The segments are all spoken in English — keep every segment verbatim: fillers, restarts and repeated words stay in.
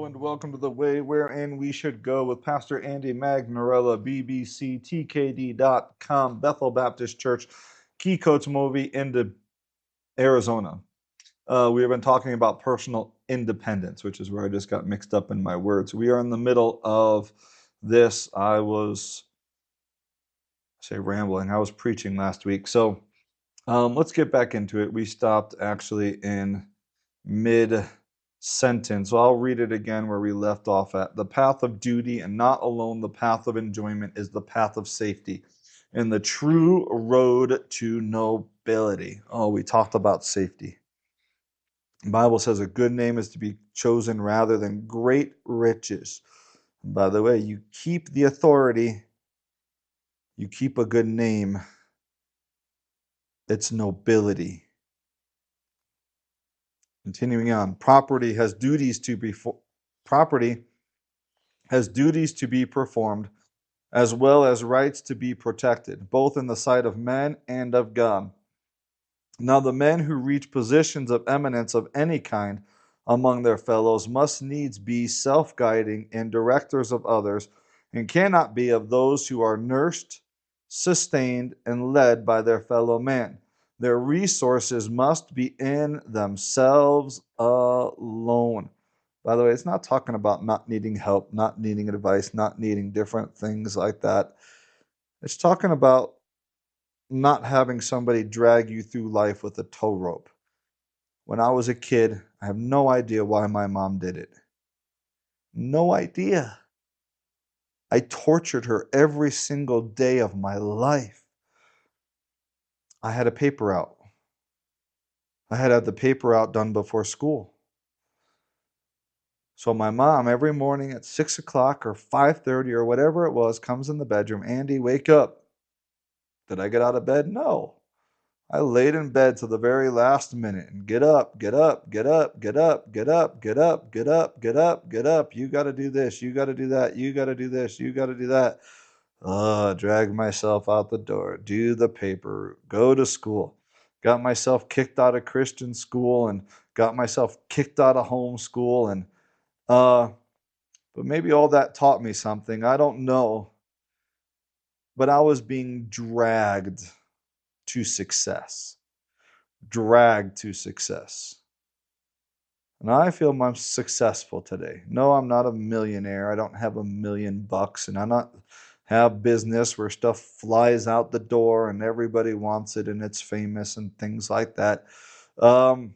and welcome to The Way Wherein We Should Go with Pastor Andy Magnorella, B B C T K D dot com, Bethel Baptist Church, Kikotomovi, into Arizona. Uh, we have been talking about personal independence, which is where I just got mixed up in my words. We are in the middle of this. I was, I say rambling, I was preaching last week. So um, let's get back into it. We stopped actually in mid sentence. So I'll read it again where we left off at. The path of duty, and not alone the path of enjoyment, is the path of safety and the true road to nobility. Oh, we talked about safety. The Bible says a good name is to be chosen rather than great riches. And by the way, you keep the authority, you keep a good name, it's nobility. Continuing on, property has duties to be fo- property has duties to be performed, as well as rights to be protected, both in the sight of men and of God. Now the men who reach positions of eminence of any kind among their fellows must needs be self-guiding and directors of others, and cannot be of those who are nursed, sustained, and led by their fellow man. Their resources must be in themselves alone. By the way, it's not talking about not needing help, not needing advice, not needing different things like that. It's talking about not having somebody drag you through life with a tow rope. When I was a kid, I have no idea why my mom did it. No idea. I tortured her every single day of my life. I had a paper route. I had to have the paper route done before school. So my mom, every morning at six o'clock or five thirty or whatever it was, comes in the bedroom. Andy, wake up. Did I get out of bed? No. I laid in bed till the very last minute and get up, get up, get up, get up, get up, get up, get up, get up, get up. You got to do this. You got to do that. You got to do this. You got to do that. Uh, drag myself out the door, do the paper, go to school. Got myself kicked out of Christian school and got myself kicked out of homeschool. And, uh, but maybe all that taught me something. I don't know. But I was being dragged to success. Dragged to success. And I feel I'm successful today. No, I'm not a millionaire. I don't have a million bucks, and I not have business where stuff flies out the door and everybody wants it and it's famous and things like that. Um,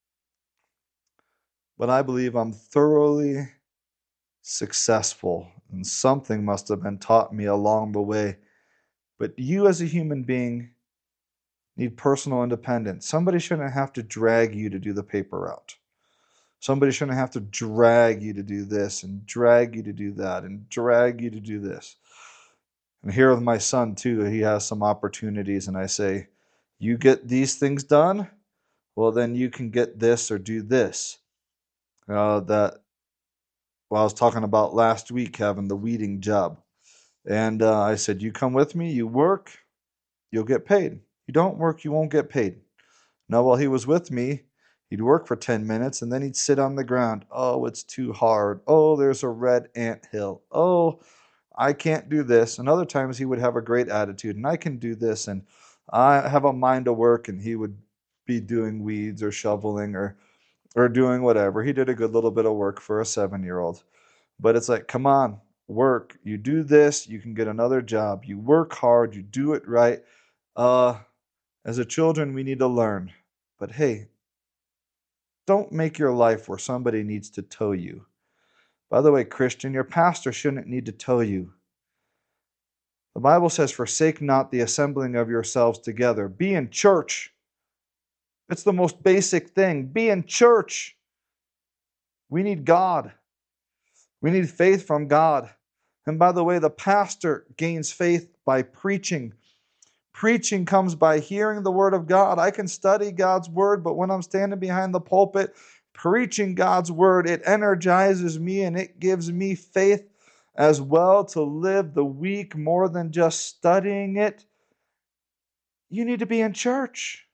but I believe I'm thoroughly successful, and something must have been taught me along the way. But you as a human being need personal independence. Somebody shouldn't have to drag you to do the paper route. Somebody shouldn't have to drag you to do this and drag you to do that and drag you to do this. And here with my son too, he has some opportunities, and I say, you get these things done, well then you can get this or do this. Uh, that well, I was talking about last week having the weeding job. And uh, I said, you come with me, you work, you'll get paid. You don't work, you won't get paid. Now, while he was with me, he'd work for ten minutes and then he'd sit on the ground. Oh, it's too hard. Oh, there's a red ant hill. Oh, I can't do this. And other times he would have a great attitude and I can do this and I have a mind to work, and he would be doing weeds or shoveling or or doing whatever. He did a good little bit of work for a seven-year-old. But it's like, come on, work. You do this, you can get another job. You work hard, you do it right. Uh, as a children, we need to learn. But hey, don't make your life where somebody needs to tow you. By the way, Christian, your pastor shouldn't need to tow you. The Bible says, forsake not the assembling of yourselves together. Be in church. It's the most basic thing. Be in church. We need God. We need faith from God. And by the way, the pastor gains faith by preaching. Preaching comes by hearing the word of God. I can study God's word, but when I'm standing behind the pulpit preaching God's word, it energizes me and it gives me faith as well to live the week more than just studying it. You need to be in church.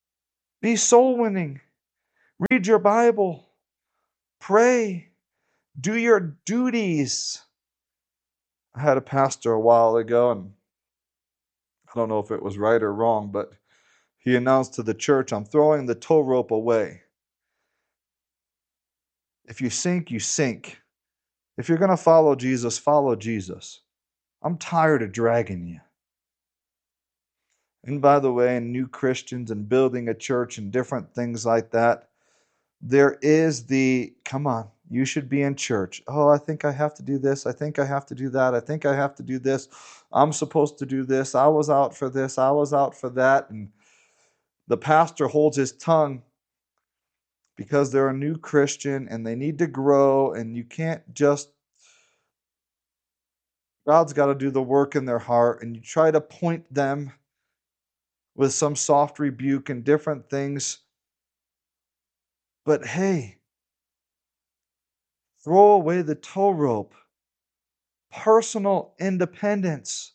Be soul winning. Read your Bible. Pray. Do your duties. I had a pastor a while ago, and I don't know if it was right or wrong, but he announced to the church, I'm throwing the tow rope away. If you sink, you sink. If you're going to follow Jesus, follow Jesus. I'm tired of dragging you. And by the way, in new Christians and building a church and different things like that, there is the, come on, you should be in church. Oh, I think I have to do this. I think I have to do that. I think I have to do this. I'm supposed to do this. I was out for this. I was out for that. And the pastor holds his tongue because they're a new Christian and they need to grow, and you can't just, God's got to do the work in their heart, and you try to point them with some soft rebuke and different things. But hey, throw away the tow rope. Personal independence.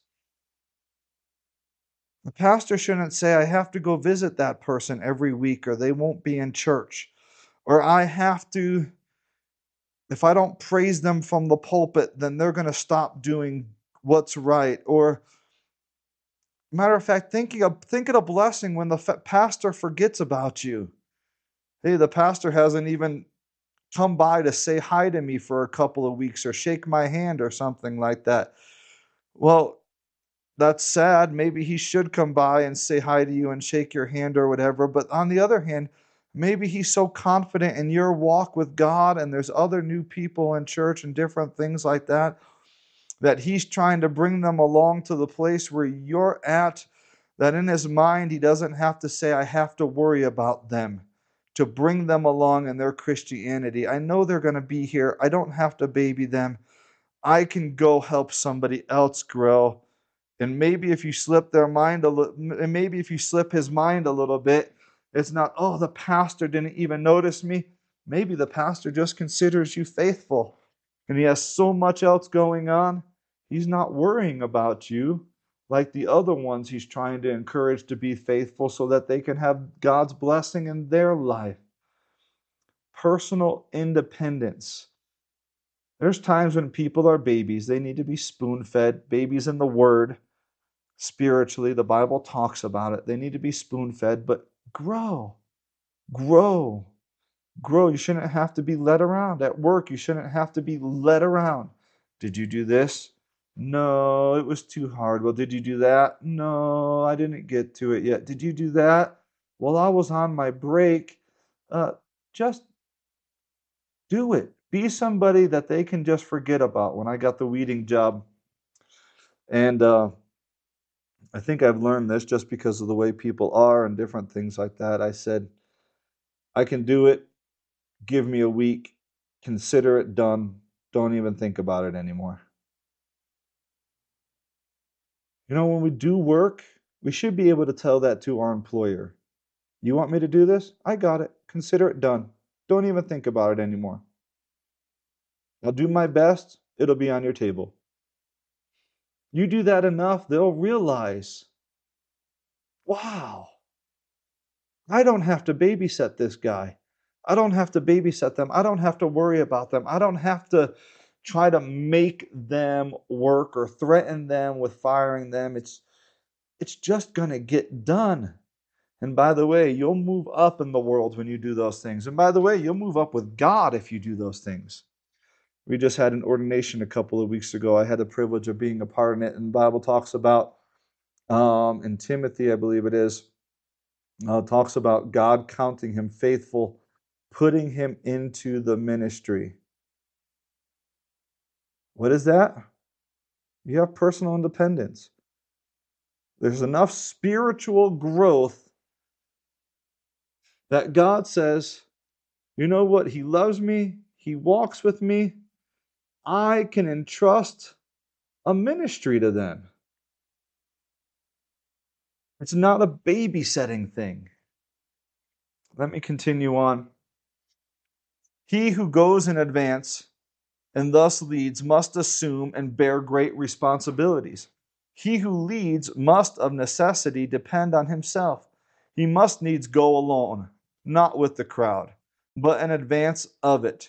The pastor shouldn't say, I have to go visit that person every week or they won't be in church. Or I have to, if I don't praise them from the pulpit, then they're going to stop doing what's right. Or, matter of fact, thinking of, think of a blessing when the pastor forgets about you. Hey, the pastor hasn't even come by to say hi to me for a couple of weeks or shake my hand or something like that. Well, that's sad. Maybe he should come by and say hi to you and shake your hand or whatever. But on the other hand, maybe he's so confident in your walk with God and there's other new people in church and different things like that, that he's trying to bring them along to the place where you're at, that in his mind he doesn't have to say, I have to worry about them, to bring them along in their Christianity. I know they're going to be here. I don't have to baby them. I can go help somebody else grow. And maybe if you slip their mind a little, and maybe if you slip his mind a little bit, it's not, oh, the pastor didn't even notice me. Maybe the pastor just considers you faithful. And he has so much else going on, he's not worrying about you like the other ones he's trying to encourage to be faithful so that they can have God's blessing in their life. Personal independence. There's times when people are babies. They need to be spoon-fed. Babies in the Word. Spiritually, the Bible talks about it. They need to be spoon-fed, but grow. Grow. Grow. You shouldn't have to be led around. At work, you shouldn't have to be led around. Did you do this? No, it was too hard. Well, did you do that? No, I didn't get to it yet. Did you do that? Well, I was on my break. Uh, just do it. Be somebody that they can just forget about. When I got the weeding job, and uh, I think I've learned this just because of the way people are and different things like that. I said, I can do it. Give me a week. Consider it done. Don't even think about it anymore. You know, when we do work, we should be able to tell that to our employer. You want me to do this? I got it. Consider it done. Don't even think about it anymore. I'll do my best. It'll be on your table. You do that enough, they'll realize, wow, I don't have to babysit this guy. I don't have to babysit them. I don't have to worry about them. I don't have to try to make them work or threaten them with firing them. It's, it's just going to get done. And by the way, you'll move up in the world when you do those things. And by the way, you'll move up with God if you do those things. We just had an ordination a couple of weeks ago. I had the privilege of being a part in it. And the Bible talks about, um, in Timothy, I believe it is, uh, talks about God counting him faithful, putting him into the ministry. What is that? You have personal independence. There's enough spiritual growth that God says, you know what? He loves me. He walks with me. I can entrust a ministry to them. It's not a babysitting thing. Let me continue on. He who goes in advance and thus leads must assume and bear great responsibilities. He who leads must of necessity depend on himself. He must needs go alone, not with the crowd, but in advance of it.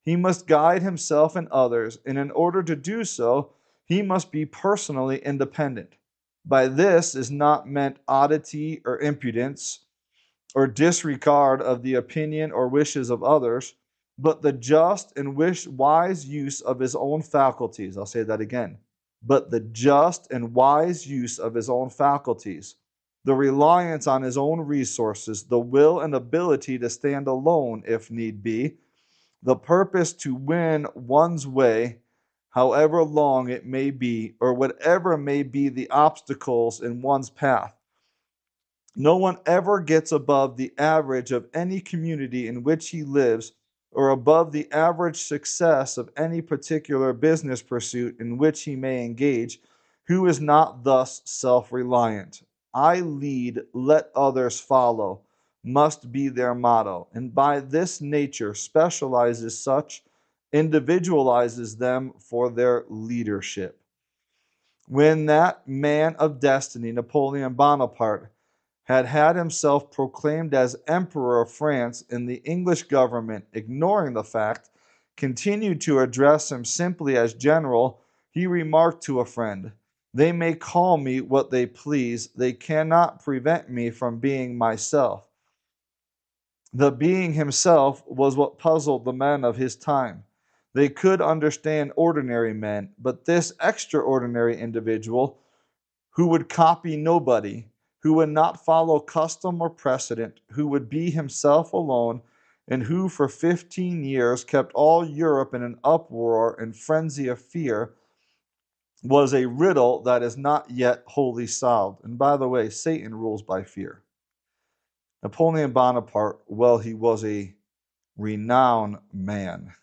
He must guide himself and others, and in order to do so, he must be personally independent. By this is not meant oddity or impudence or disregard of the opinion or wishes of others, but the just and wish wise use of his own faculties. I'll say that again. But the just and wise use of his own faculties, the reliance on his own resources, the will and ability to stand alone if need be, the purpose to win one's way, however long it may be, or whatever may be the obstacles in one's path. No one ever gets above the average of any community in which he lives, or above the average success of any particular business pursuit in which he may engage, who is not thus self reliant. I lead, let others follow, must be their motto, and by this nature specializes such, individualizes them for their leadership. When that man of destiny, Napoleon Bonaparte, had had himself proclaimed as Emperor of France, and the English government, ignoring the fact, continued to address him simply as general, he remarked to a friend, "They may call me what they please, they cannot prevent me from being myself." The being himself was what puzzled the men of his time. They could understand ordinary men, but this extraordinary individual, who would copy nobody, who would not follow custom or precedent, who would be himself alone, and who for fifteen years kept all Europe in an uproar and frenzy of fear, was a riddle that is not yet wholly solved. And by the way, Satan rules by fear. Napoleon Bonaparte, well, he was a renowned man,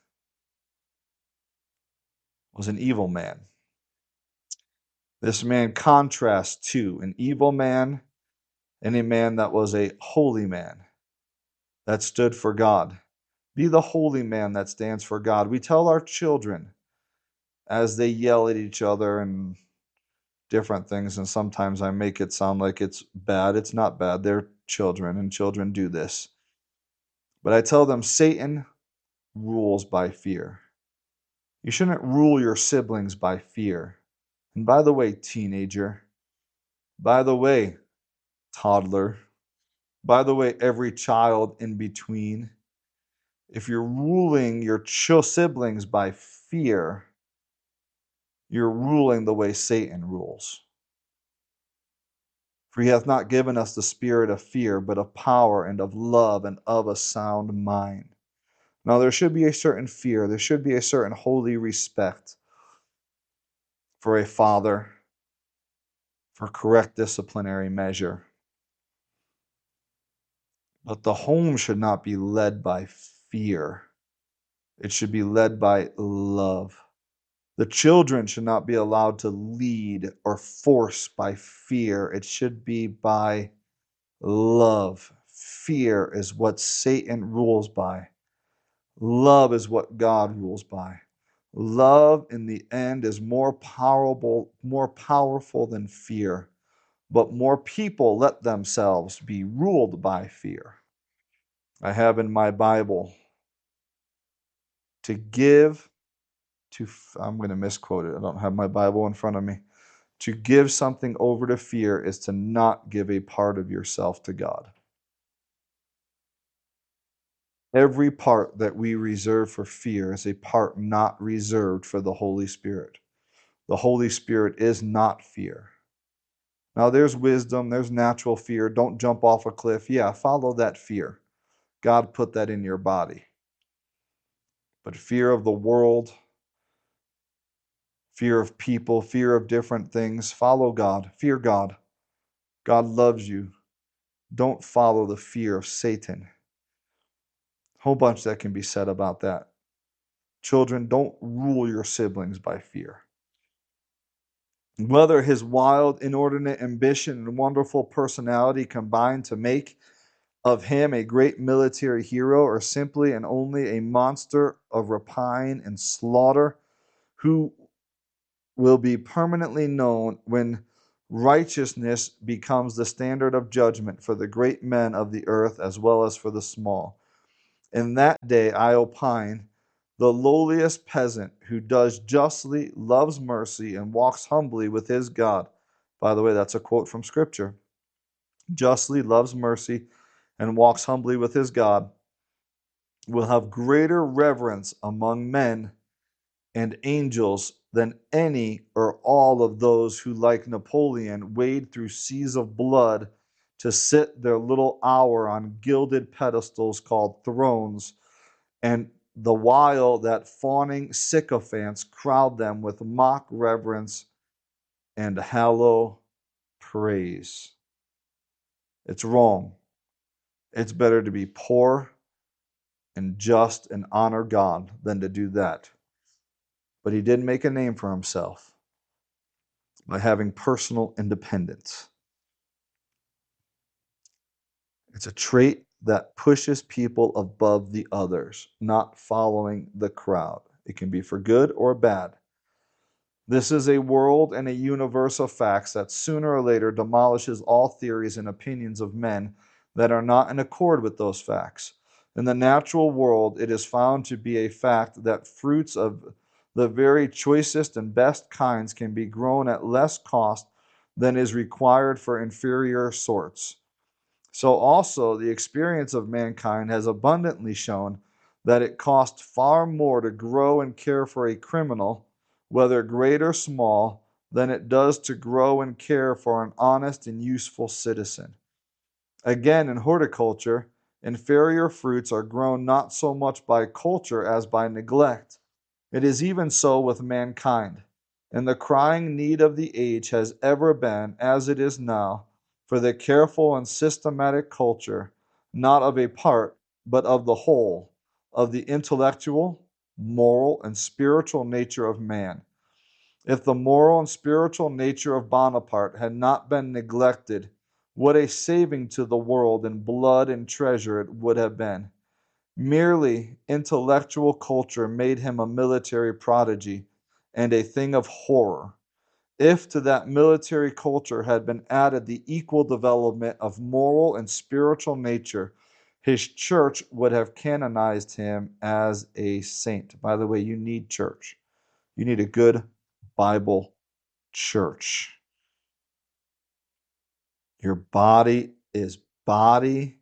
was an evil man. This man contrasts to an evil man and a man that was a holy man, that stood for God. Be the holy man that stands for God. We tell our children as they yell at each other and different things, and sometimes I make it sound like it's bad. It's not bad. They're children, and children do this. But I tell them Satan rules by fear. You shouldn't rule your siblings by fear. And by the way, teenager, by the way, toddler, by the way, every child in between, if you're ruling your siblings by fear, you're ruling the way Satan rules. For he hath not given us the spirit of fear, but of power and of love and of a sound mind. Now, there should be a certain fear, there should be a certain holy respect for a father, for correct disciplinary measure. But the home should not be led by fear. It should be led by love. The children should not be allowed to lead or force by fear. It should be by love. Fear is what Satan rules by. Love is what God rules by. Love in the end is more powerful, more powerful than fear. But more people let themselves be ruled by fear. I have in my Bible, to give to, I'm going to misquote it. I don't have my Bible in front of me. To give something over to fear is to not give a part of yourself to God. Every part that we reserve for fear is a part not reserved for the Holy Spirit. The Holy Spirit is not fear. Now, there's wisdom, there's natural fear. Don't jump off a cliff. Yeah, follow that fear. God put that in your body. But fear of the world, fear of people, fear of different things, follow God. Fear God. God loves you. Don't follow the fear of Satan. A whole bunch that can be said about that. Children, don't rule your siblings by fear. Whether his wild, inordinate ambition and wonderful personality combine to make of him a great military hero, or simply and only a monster of rapine and slaughter, who will be permanently known when righteousness becomes the standard of judgment for the great men of the earth as well as for the small. In that day, I opine, The lowliest peasant who does justly, loves mercy, and walks humbly with his God. By the way, that's a quote from Scripture. Justly loves mercy and walks humbly with his God will have greater reverence among men and angels than any or all of those who, like Napoleon, wade through seas of blood to sit their little hour on gilded pedestals called thrones, and the while that fawning sycophants crowd them with mock reverence and hallow praise. It's wrong. It's better to be poor and just and honor God than to do that. But he did make a name for himself by having personal independence. It's a trait that pushes people above the others, not following the crowd. It can be for good or bad. This is a world and a universe of facts that sooner or later demolishes all theories and opinions of men that are not in accord with those facts. In the natural world, it is found to be a fact that fruits of the very choicest and best kinds can be grown at less cost than is required for inferior sorts. So also the experience of mankind has abundantly shown that it costs far more to grow and care for a criminal, whether great or small, than it does to grow and care for an honest and useful citizen. Again, in horticulture, inferior fruits are grown not so much by culture as by neglect. It is even so with mankind. And the crying need of the age has ever been, as it is now, for the careful and systematic culture, not of a part, but of the whole, of the intellectual, moral, and spiritual nature of man. If the moral and spiritual nature of Bonaparte had not been neglected, what a saving to the world in blood and treasure it would have been. Merely intellectual culture made him a military prodigy and a thing of horror. If to that military culture had been added the equal development of moral and spiritual nature, his church would have canonized him as a saint. By the way, you need church. You need a good Bible church. Your body is body,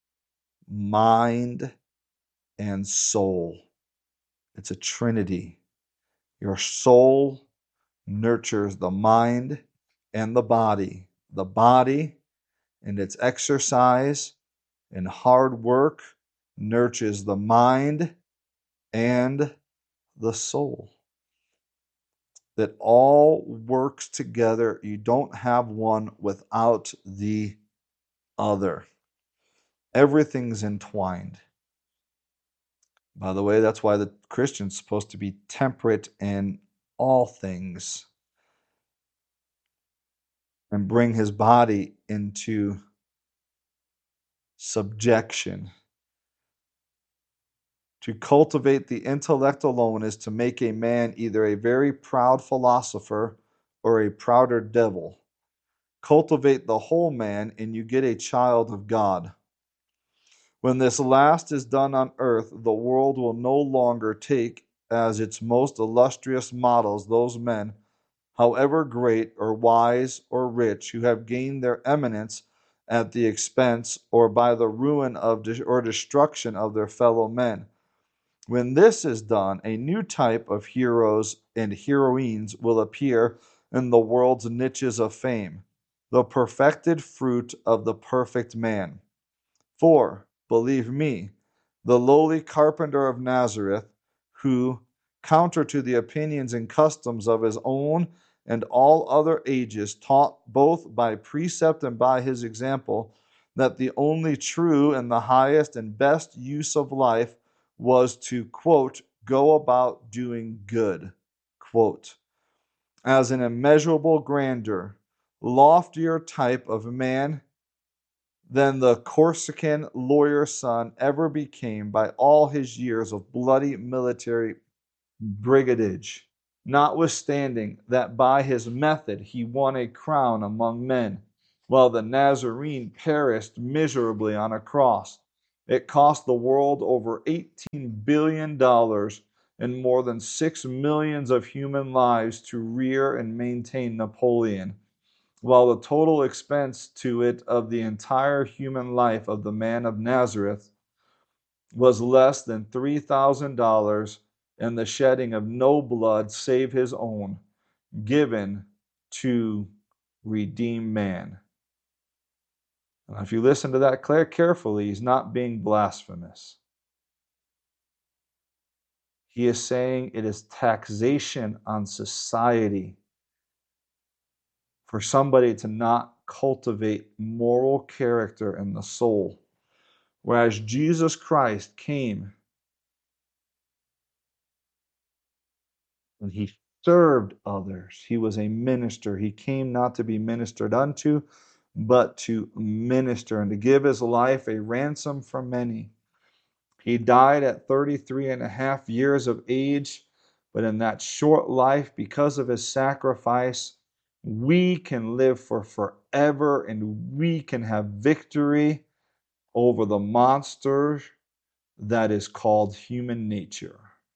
mind, and soul. It's a trinity. Your soul nurtures the mind and the body. The body and its exercise and hard work nurtures the mind and the soul. That all works together. You don't have one without the other. Everything's entwined. By the way, that's why the Christian's supposed to be temperate in all things and bring his body into subjection. To cultivate the intellect alone is to make a man either a very proud philosopher or a prouder devil. Cultivate the whole man, and you get a child of God. When this last is done on earth, the world will no longer take as its most illustrious models those men, however great or wise or rich, who have gained their eminence at the expense or by the ruin of de- or destruction of their fellow men. When this is done, a new type of heroes and heroines will appear in the world's niches of fame, the perfected fruit of the perfect man. For, believe me, the lowly carpenter of Nazareth, who, counter to the opinions and customs of his own and all other ages, taught both by precept and by his example that the only true and the highest and best use of life was to, quote, go about doing good, quote, as an immeasurable grandeur, loftier type of man than the Corsican lawyer's son ever became by all his years of bloody military brigandage, notwithstanding that by his method he won a crown among men, while the Nazarene perished miserably on a cross. It cost the world over eighteen billion dollars and more than six millions of human lives to rear and maintain Napoleon, while the total expense to it of the entire human life of the man of Nazareth was less than three thousand dollars, and the shedding of no blood save his own, given to redeem man. Now, if you listen to that carefully, he's not being blasphemous. He is saying it is taxation on society for somebody to not cultivate moral character in the soul. Whereas Jesus Christ came and he served others. He was a minister. He came not to be ministered unto, but to minister and to give his life a ransom for many. He died at thirty-three and a half years of age, but in that short life, because of his sacrifice, we can live for forever and we can have victory over the monster that is called human nature.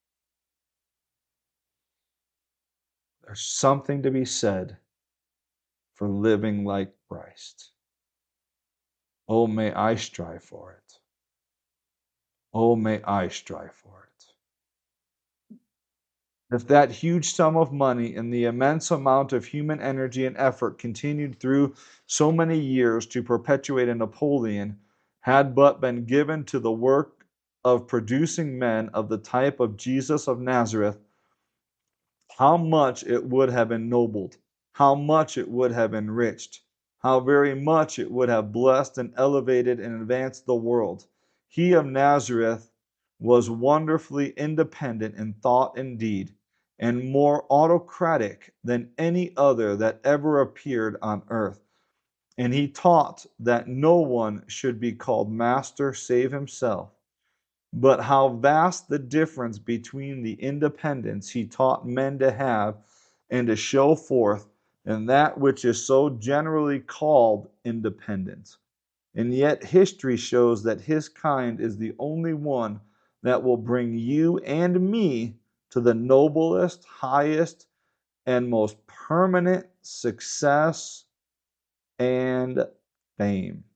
There's something to be said for living like Christ. Oh, may I strive for it. Oh, may I strive for it. If that huge sum of money and the immense amount of human energy and effort continued through so many years to perpetuate a Napoleon had but been given to the work of producing men of the type of Jesus of Nazareth, how much it would have ennobled, how much it would have enriched, how very much it would have blessed and elevated and advanced the world. He of Nazareth was wonderfully independent in thought and deed, and more autocratic than any other that ever appeared on earth. And he taught that no one should be called master save himself. But how vast the difference between the independence he taught men to have and to show forth, and that which is so generally called independence. And yet history shows that his kind is the only one that will bring you and me to the noblest, highest, and most permanent success and fame.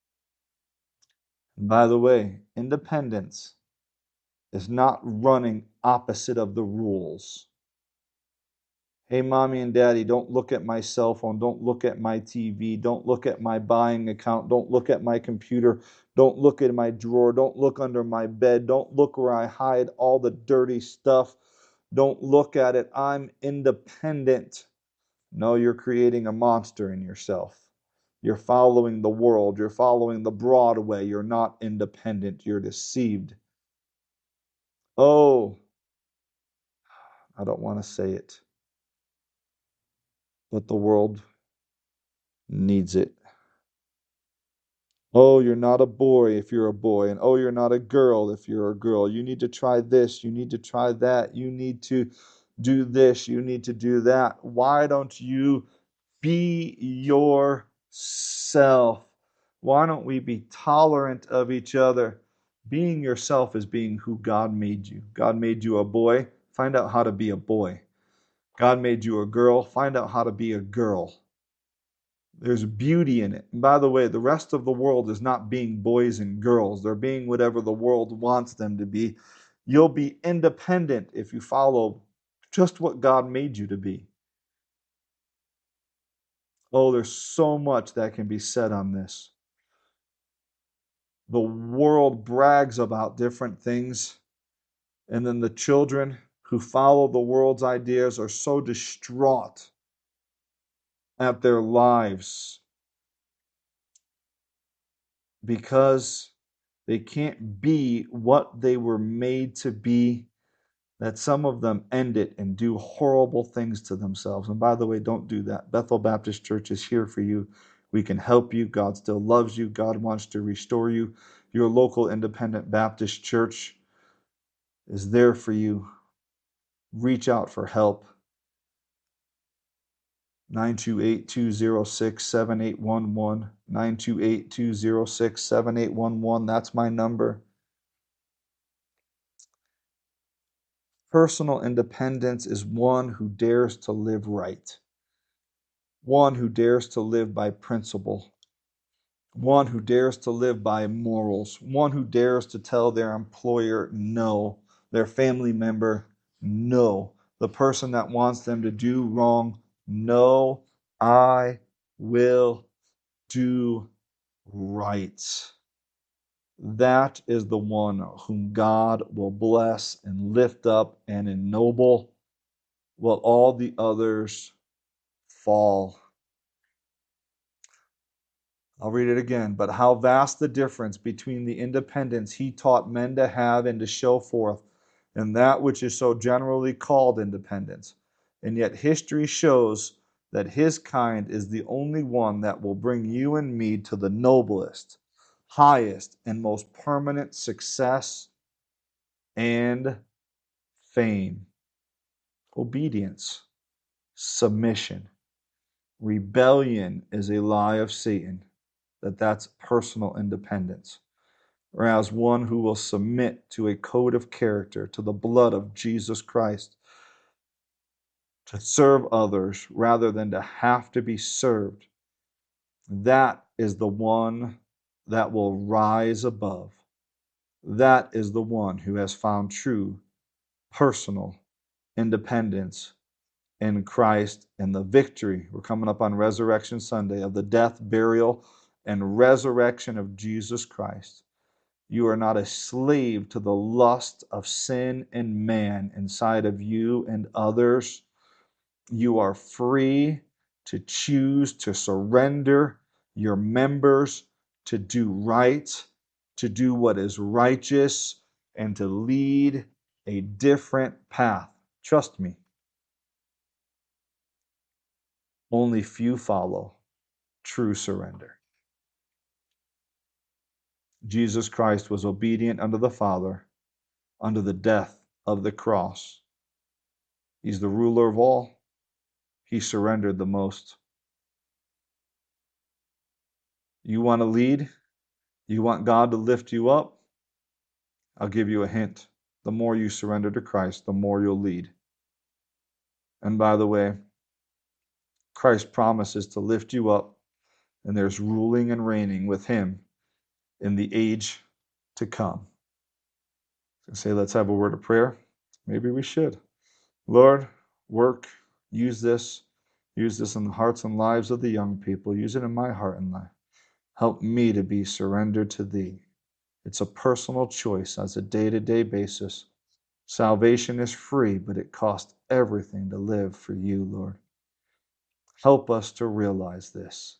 And by the way, independence is not running opposite of the rules. Hey, mommy and daddy, don't look at my cell phone. Don't look at my T V. Don't look at my buying account. Don't look at my computer. Don't look at my drawer. Don't look under my bed. Don't look where I hide all the dirty stuff. Don't look at it. I'm independent. No, you're creating a monster in yourself. You're following the world. You're following the broad way. You're not independent. You're deceived. Oh, I don't want to say it, but the world needs it. Oh, you're not a boy if you're a boy, and oh, you're not a girl if you're a girl. You need to try this, you need to try that, you need to do this, you need to do that. Why don't you be yourself? Why don't we be tolerant of each other? Being yourself is being who God made you. God made you a boy, find out how to be a boy. God made you a girl, find out how to be a girl. There's beauty in it. And by the way, the rest of the world is not being boys and girls. They're being whatever the world wants them to be. You'll be independent if you follow just what God made you to be. Oh, there's so much that can be said on this. The world brags about different things, and then the children who follow the world's ideas are so distraught at their lives because they can't be what they were made to be, that some of them end it and do horrible things to themselves. And by the way, don't do that. Bethel Baptist Church is here for you. We can help you. God still loves you. God wants to restore you. Your local independent Baptist church is there for you. Reach out for help. nine two eight, two zero six, seven eight one one. nine two eight, two zero six, seven eight one one. That's my number. Personal independence is one who dares to live right, one who dares to live by principle, one who dares to live by morals, one who dares to tell their employer no, their family member no, the person that wants them to do wrong, no, I will do right. That is the one whom God will bless and lift up and ennoble, while all the others fall. I'll read it again. But how vast the difference between the independence he taught men to have and to show forth, and that which is so generally called independence. And yet history shows that his kind is the only one that will bring you and me to the noblest, highest, and most permanent success and fame. Obedience, submission. Rebellion is a lie of Satan, that that's personal independence. Whereas one who will submit to a code of character, to the blood of Jesus Christ, to serve others rather than to have to be served, that is the one that will rise above. That is the one who has found true personal independence in Christ and the victory. We're coming up on Resurrection Sunday of the death, burial, and resurrection of Jesus Christ. You are not a slave to the lust of sin and man inside of you and others. You are free to choose to surrender your members to do right, to do what is righteous, and to lead a different path. Trust me. Only few follow true surrender. Jesus Christ was obedient unto the Father, unto the death of the cross. He's the ruler of all. He surrendered the most. You want to lead? You want God to lift you up? I'll give you a hint. The more you surrender to Christ, the more you'll lead. And by the way, Christ promises to lift you up, and there's ruling and reigning with him in the age to come. So say, let's have a word of prayer. Maybe we should. Lord, work, use this. Use this in the hearts and lives of the young people. Use it in my heart and life. Help me to be surrendered to thee. It's a personal choice as a day-to-day basis. Salvation is free, but it costs everything to live for you, Lord. Help us to realize this.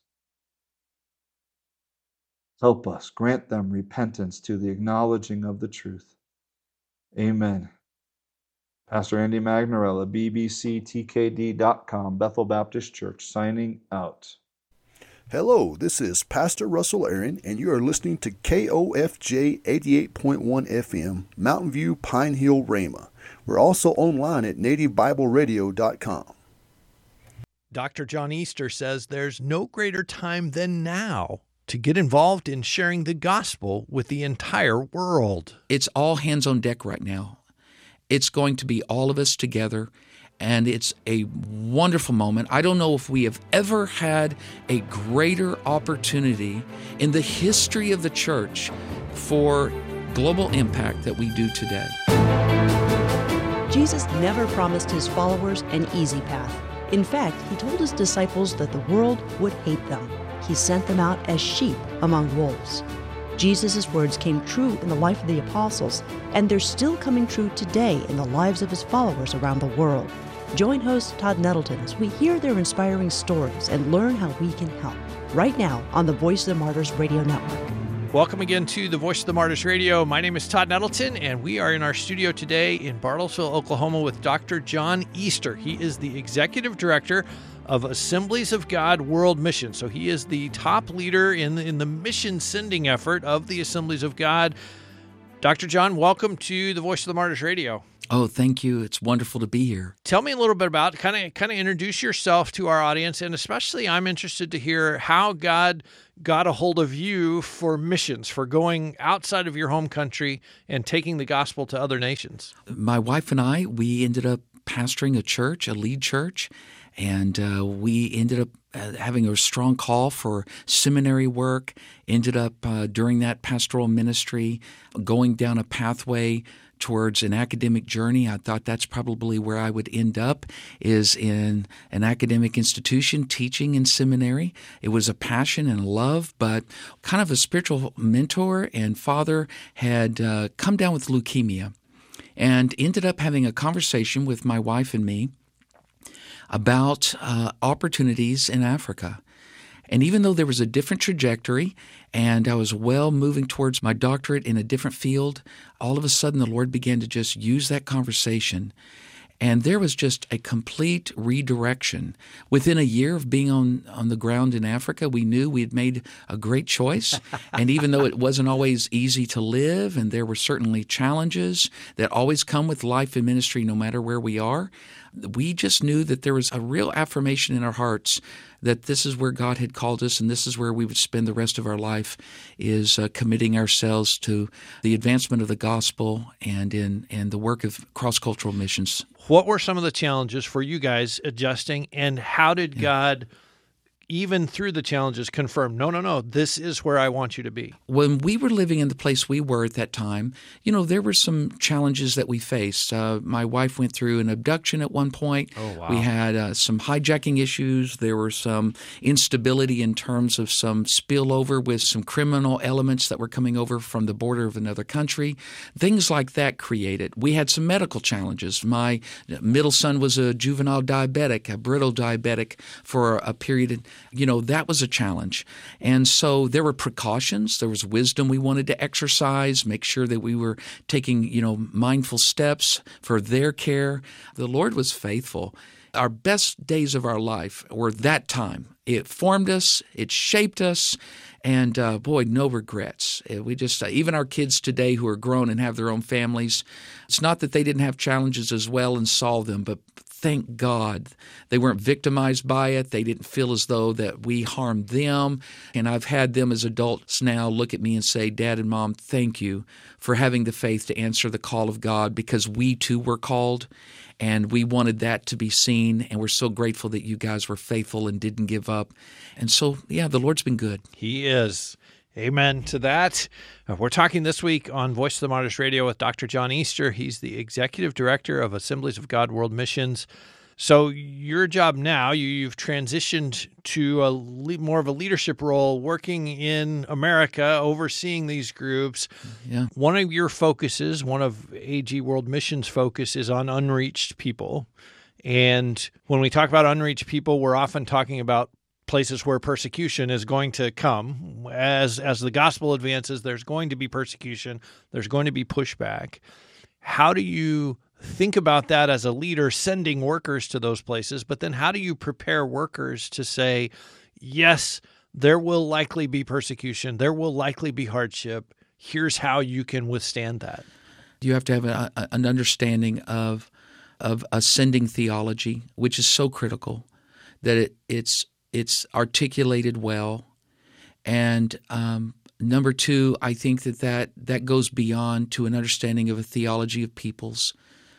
Help us. Grant them repentance to the acknowledging of the truth. Amen. Pastor Andy Magnarella, B B C T K D dot com, Bethel Baptist Church, signing out. Hello, this is Pastor Russell Aaron, and you are listening to K O F J eighty-eight point one F M, Mountain View, Pine Hill, Rhema. We're also online at native bible radio dot com. Doctor John Easter says there's no greater time than now to get involved in sharing the gospel with the entire world. It's all hands on deck right now. It's going to be all of us together, and it's a wonderful moment. I don't know if we have ever had a greater opportunity in the history of the church for global impact that we do today. Jesus never promised his followers an easy path. In fact, he told his disciples that the world would hate them. He sent them out as sheep among wolves. Jesus' words came true in the life of the apostles, and they're still coming true today in the lives of his followers around the world. Join host Todd Nettleton as we hear their inspiring stories and learn how we can help. Right now on the Voice of the Martyrs Radio Network. Welcome again to the Voice of the Martyrs Radio. My name is Todd Nettleton, and we are in our studio today in Bartlesville, Oklahoma with Doctor John Easter. He is the Executive Director of Assemblies of God World Mission. So he is the top leader in the, in the mission sending effort of the Assemblies of God. Doctor John, welcome to the Voice of the Martyrs Radio. Oh, thank you. It's wonderful to be here. Tell me a little bit about, kind of kind of introduce yourself to our audience, and especially I'm interested to hear how God got a hold of you for missions, for going outside of your home country and taking the gospel to other nations. My wife and I, we ended up pastoring a church, a lead church, and uh, we ended up uh, having a strong call for seminary work, ended up uh, during that pastoral ministry going down a pathway towards an academic journey. I thought that's probably where I would end up, is in an academic institution teaching in seminary. It was a passion and a love, but kind of a spiritual mentor and father had uh, come down with leukemia and ended up having a conversation with my wife and me about uh, opportunities in Africa. And even though there was a different trajectory and I was well moving towards my doctorate in a different field, all of a sudden the Lord began to just use that conversation. And there was just a complete redirection. Within a year of being on, on the ground in Africa, we knew we had made a great choice. And even though it wasn't always easy to live, and there were certainly challenges that always come with life and ministry no matter where we are, we just knew that there was a real affirmation in our hearts that this is where God had called us and this is where we would spend the rest of our life, is uh, committing ourselves to the advancement of the gospel and in and the work of cross-cultural missions. What were some of the challenges for you guys adjusting, and how did God, even through the challenges, confirm, no, no, no, this is where I want you to be? When we were living in the place we were at that time, you know, there were some challenges that we faced. Uh, my wife went through an abduction at one point. Oh, wow. We had uh, some hijacking issues. There were some instability in terms of some spillover with some criminal elements that were coming over from the border of another country. Things like that created. We had some medical challenges. My middle son was a juvenile diabetic, a brittle diabetic for a period. You know, that was a challenge. And so there were precautions. There was wisdom we wanted to exercise, make sure that we were taking, you know, mindful steps for their care. The Lord was faithful. Our best days of our life were that time. It formed us. It shaped us. And uh, boy, no regrets. We just, uh, even our kids today who are grown and have their own families, it's not that they didn't have challenges as well and solve them, but thank God they weren't victimized by it. They didn't feel as though that we harmed them. And I've had them as adults now look at me and say, Dad and Mom, thank you for having the faith to answer the call of God, because we too were called and we wanted that to be seen. And we're so grateful that you guys were faithful and didn't give up. And so, yeah, the Lord's been good. He is. Amen to that. Uh, we're talking this week on Voice of the Martyrs Radio with Doctor John Easter. He's the Executive Director of Assemblies of God World Missions. So your job now, you, you've transitioned to a le- more of a leadership role, working in America, overseeing these groups. Yeah. One of your focuses, one of A G World Missions' focus is on unreached people. And when we talk about unreached people, we're often talking about places where persecution is going to come. As as the gospel advances, there's going to be persecution. There's going to be pushback. How do you think about that as a leader, sending workers to those places? But then how do you prepare workers to say, yes, there will likely be persecution. There will likely be hardship. Here's how you can withstand that. You have to have a, a, an understanding of of ascending theology, which is so critical, that it, it's It's articulated well. And um, number two, I think that, that that goes beyond to an understanding of a theology of peoples.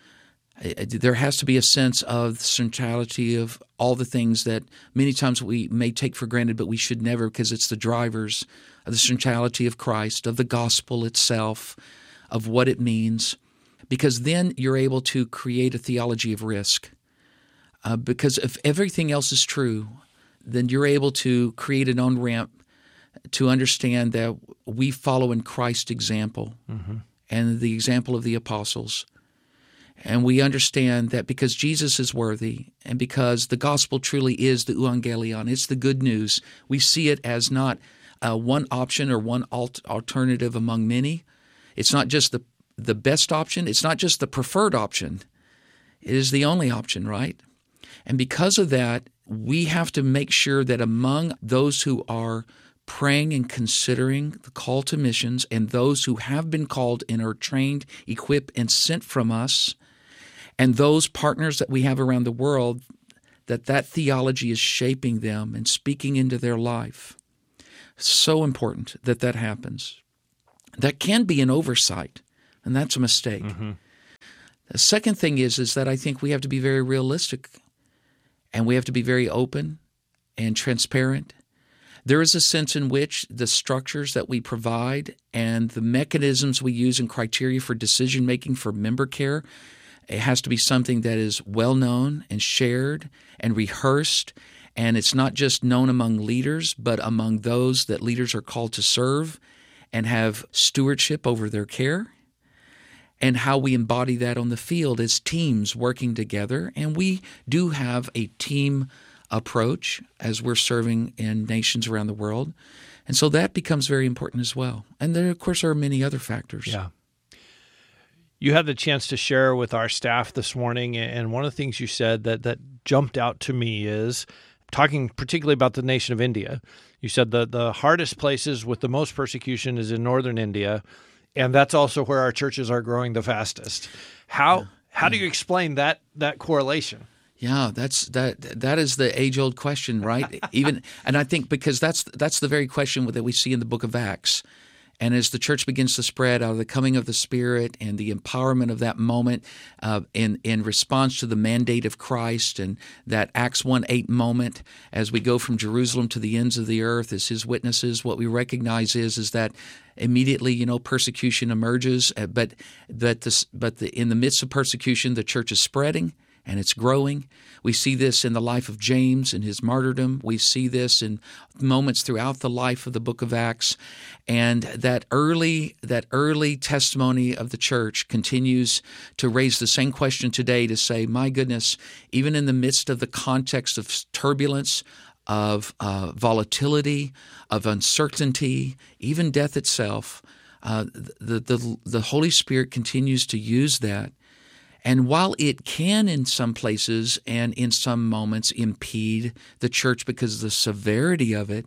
There has to be a sense of the centrality of all the things that many times we may take for granted, but we should never, because it's the drivers of the centrality of Christ, of the gospel itself, of what it means. Because then you're able to create a theology of risk. Uh, because if everything else is true, then you're able to create an on-ramp to understand that we follow in Christ's example mm-hmm. and the example of the apostles. And we understand that because Jesus is worthy and because the gospel truly is the euangelion, it's the good news, we see it as not uh, one option or one alt- alternative among many. It's not just the, the best option. It's not just the preferred option. It is the only option, right? And because of that, we have to make sure that among those who are praying and considering the call to missions and those who have been called and are trained, equipped, and sent from us, And those partners that we have around the world, that that theology is shaping them and speaking into their life. So important that that happens. That can be an oversight, and that's a mistake. Mm-hmm. The second thing is, is that I think we have to be very realistic, and we have to be very open and transparent. There is a sense in which the structures that we provide and the mechanisms we use and criteria for decision-making for member care, it has to be something that is well-known and shared and rehearsed, and it's not just known among leaders, but among those that leaders are called to serve and have stewardship over their care, and how we embody that on the field as teams working together. And we do have a team approach as we're serving in nations around the world. And so that becomes very important as well. And there, of course, are many other factors. Yeah. You had the chance to share with our staff this morning, and one of the things you said that, that jumped out to me is, talking particularly about the nation of India, you said the, the hardest places with the most persecution is in northern India, and that's also where our churches are growing the fastest. How yeah. how do you explain that that correlation? Yeah, that's that that is the age-old question, right? Even and I think because that's that's the very question that we see in the book of Acts. And as the church begins to spread out of the coming of the Spirit and the empowerment of that moment uh, in, in response to the mandate of Christ and that Acts one eight moment, as we go from Jerusalem to the ends of the earth as His witnesses, what we recognize is is that immediately, you know, persecution emerges, but but this, but the, in the midst of persecution, the church is spreading and it's growing. We see this in the life of James and his martyrdom. We see this in moments throughout the life of the book of Acts. And that early that early testimony of the church continues to raise the same question today, to say, my goodness, even in the midst of the context of turbulence, of uh, volatility, of uncertainty, even death itself, uh, the, the, the Holy Spirit continues to use that. And while it can in some places and in some moments impede the church because of the severity of it,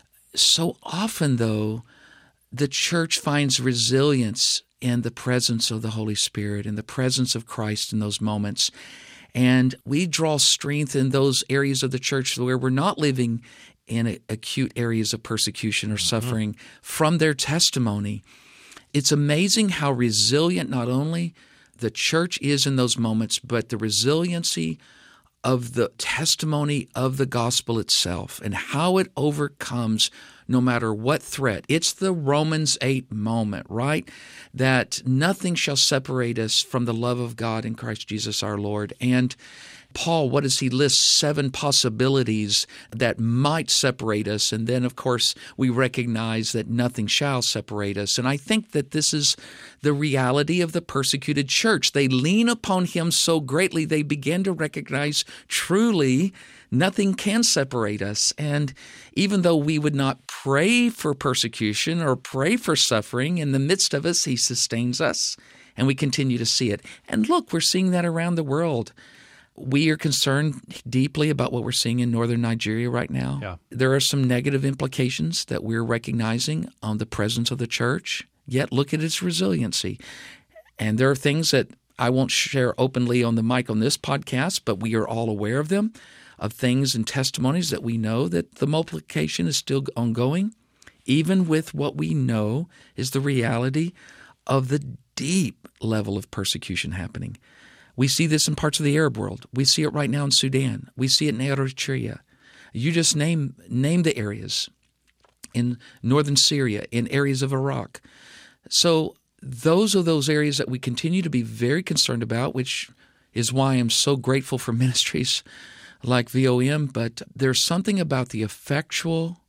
so often, though, the church finds resilience in the presence of the Holy Spirit, in the presence of Christ in those moments. And we draw strength in those areas of the church where we're not living in acute areas of persecution or suffering mm-hmm. from their testimony. It's amazing how resilient not only the church is in those moments, but the resiliency of the testimony of the gospel itself and how it overcomes no matter what threat. It's the Romans eight moment, right? That nothing shall separate us from the love of God in Christ Jesus our Lord. And Paul, what does he list? Seven possibilities that might separate us. And then, of course, we recognize that nothing shall separate us. And I think that this is the reality of the persecuted church. They lean upon him so greatly, they begin to recognize truly nothing can separate us. And even though we would not pray for persecution or pray for suffering, in the midst of us, he sustains us, and we continue to see it. And look, we're seeing that around the world. We are concerned deeply about what we're seeing in northern Nigeria right now. Yeah. There are some negative implications that we're recognizing on the presence of the church, yet look at its resiliency. And there are things that I won't share openly on the mic on this podcast, but we are all aware of them, of things and testimonies that we know that the multiplication is still ongoing, even with what we know is the reality of the deep level of persecution happening. We see this in parts of the Arab world. We see it right now in Sudan. We see it in Eritrea. You just name name the areas in northern Syria, in areas of Iraq. So those are those areas that we continue to be very concerned about, which is why I'm so grateful for ministries like V O M. But there's something about the effectual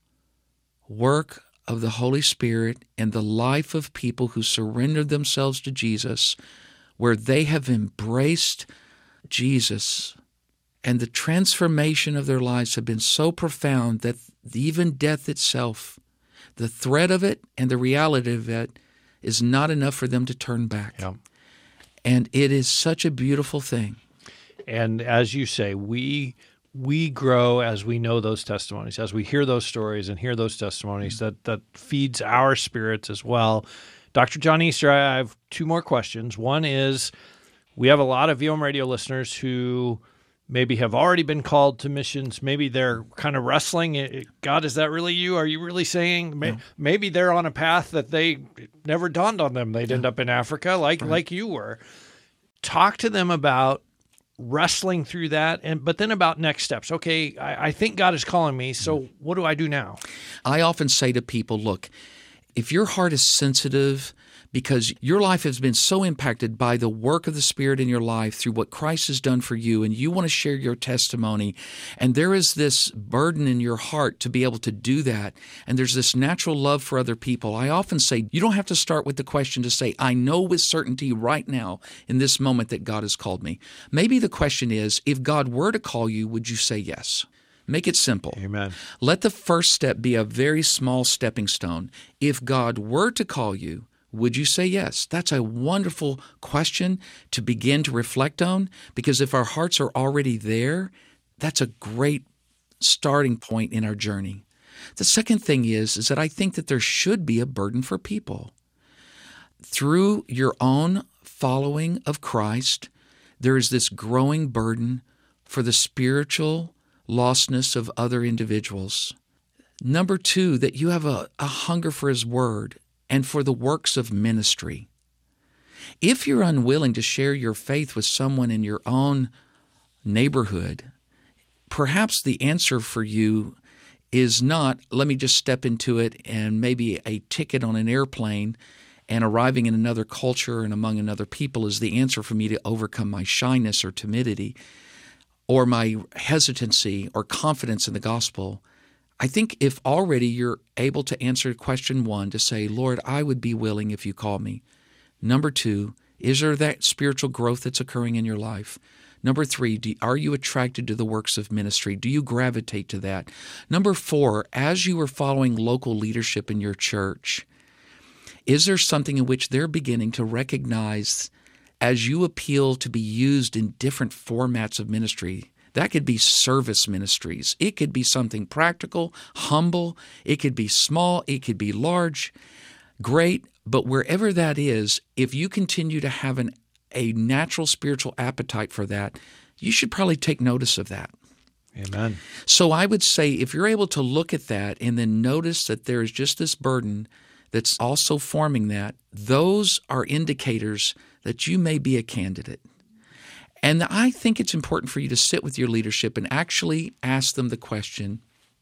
work of the Holy Spirit in the life of people who surrendered themselves to Jesus, where they have embraced Jesus, and the transformation of their lives have been so profound that even death itself, the threat of it and the reality of it, is not enough for them to turn back. Yeah. And it is such a beautiful thing. And as you say, we we grow as we know those testimonies, as we hear those stories and hear those testimonies, mm-hmm. that, that feeds our spirits as well. Doctor John Easter, I have two more questions. One is, we have a lot of V O M radio listeners who maybe have already been called to missions. Maybe they're kind of wrestling. God, is that really you? Are you really saying? Yeah. Maybe they're on a path that they never dawned on them. They'd yeah. end up in Africa like right. like you were. Talk to them about wrestling through that, and but then about next steps. Okay, I, I think God is calling me, so what do I do now? I often say to people, look, if your heart is sensitive because your life has been so impacted by the work of the Spirit in your life through what Christ has done for you, and you want to share your testimony, and there is this burden in your heart to be able to do that, and there's this natural love for other people, I often say, you don't have to start with the question to say, I know with certainty right now in this moment that God has called me. Maybe the question is, if God were to call you, would you say yes? Make it simple. Amen. Let the first step be a very small stepping stone. If God were to call you, would you say yes? That's a wonderful question to begin to reflect on, because if our hearts are already there, that's a great starting point in our journey. The second thing is, is that I think that there should be a burden for people. Through your own following of Christ, there is this growing burden for the spiritual lostness of other individuals. Number two, that you have a, a hunger for His Word and for the works of ministry. If you're unwilling to share your faith with someone in your own neighborhood, perhaps the answer for you is not, let me just step into it and maybe a ticket on an airplane and arriving in another culture and among another people is the answer for me to overcome my shyness or timidity or my hesitancy or confidence in the gospel. I think if already you're able to answer question one, to say, Lord, I would be willing if you call me. Number two, is there that spiritual growth that's occurring in your life? Number three, do, are you attracted to the works of ministry? Do you gravitate to that? Number four, as you are following local leadership in your church, is there something in which they're beginning to recognize as you appeal to be used in different formats of ministry? That could be service ministries. It could be something practical, humble. It could be small. It could be large. Great. But wherever that is, if you continue to have an, a natural spiritual appetite for that, you should probably take notice of that. Amen. So I would say if you're able to look at that and then notice that there is just this burden that's also forming that, those are indicators that you may be a candidate. And I think it's important for you to sit with your leadership and actually ask them the question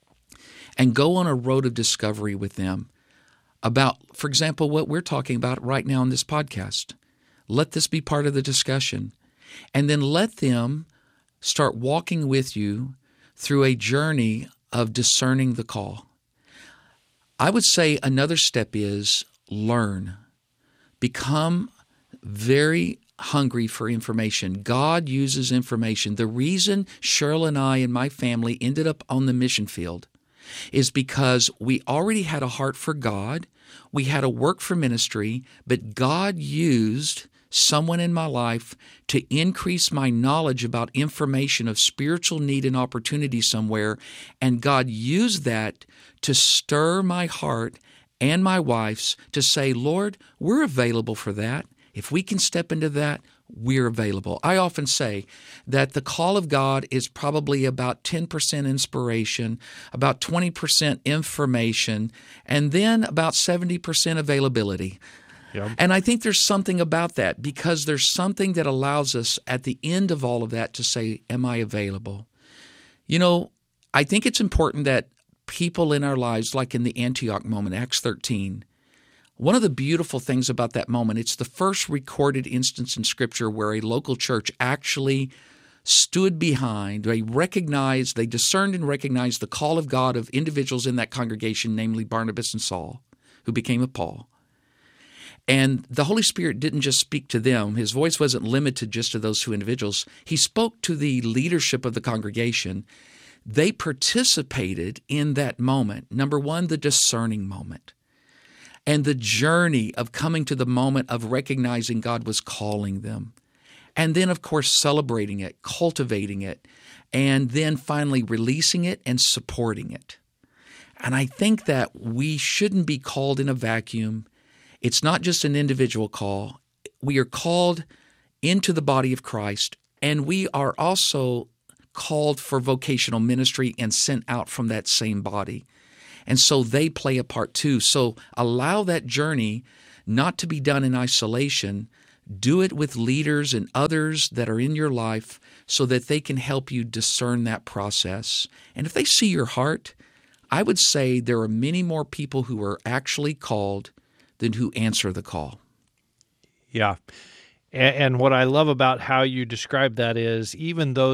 and go on a road of discovery with them about, for example, what we're talking about right now in this podcast. Let this be part of the discussion. And then let them start walking with you through a journey of discerning the call. I would say another step is learn. Become very hungry for information. God uses information. The reason Cheryl and I and my family ended up on the mission field is because we already had a heart for God. We had a work for ministry, but God used someone in my life to increase my knowledge about information of spiritual need and opportunity somewhere, and God used that to stir my heart and my wife's to say, Lord, we're available for that. If we can step into that, we're available. I often say that the call of God is probably about ten percent inspiration, about twenty percent information, and then about seventy percent availability. Yep. And I think there's something about that because there's something that allows us at the end of all of that to say, am I available? You know, I think it's important that people in our lives, like in the Antioch moment, Acts thirteen, one of the beautiful things about that moment, it's the first recorded instance in Scripture where a local church actually stood behind, they recognized, they discerned and recognized the call of God of individuals in that congregation, namely Barnabas and Saul, who became a Paul. And the Holy Spirit didn't just speak to them. His voice wasn't limited just to those two individuals. He spoke to the leadership of the congregation. They participated in that moment. Number one, the discerning moment. And the journey of coming to the moment of recognizing God was calling them. And then, of course, celebrating it, cultivating it, and then finally releasing it and supporting it. And I think that we shouldn't be called in a vacuum. It's not just an individual call. We are called into the body of Christ, and we are also called for vocational ministry and sent out from that same body. And so they play a part too. So allow that journey not to be done in isolation. Do it with leaders and others that are in your life so that they can help you discern that process. And if they see your heart, I would say there are many more people who are actually called than who answer the call. Yeah. And what I love about how you describe that is even those